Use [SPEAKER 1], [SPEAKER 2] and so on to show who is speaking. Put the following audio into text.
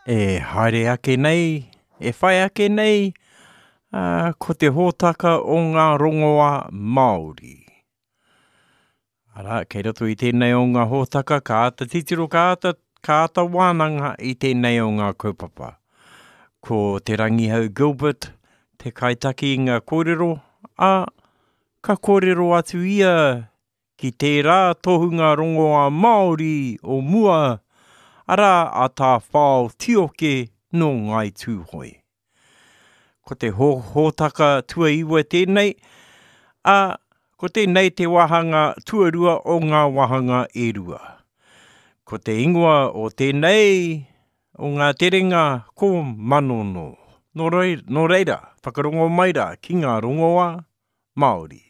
[SPEAKER 1] E haere ake nei, e whai ake nei, ko te hōtaka o ngā rongoā Māori. Ara, kei roto i tēnei o ngā hōtaka, ka ata titiro, ka ata wānanga i tēnei o ngā kaupapa. Ko te rangihau Gilbert, te kaitaki i ngā kōrero, ka kōrero atu ia ki tērā tohunga rongoā Māori o mua, ara a tā whāo tioke no ngai tūhoi. Ko te hōtaka tua iwa tēnei, ko tēnei te wahanga tuarua o ngā wahanga e rua. Ko te ingoa o tēnei, o ngā terenga ko manono. No reira, whakarongo maira ki ngā rongoā Māori.